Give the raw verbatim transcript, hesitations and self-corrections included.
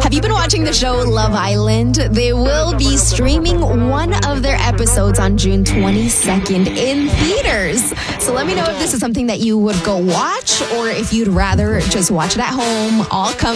Have you been watching the show Love Island? They will be streaming one of their episodes on June twenty-second in theaters. So let me know if this is something that you would go watch or if you'd rather just watch it at home, all comfy.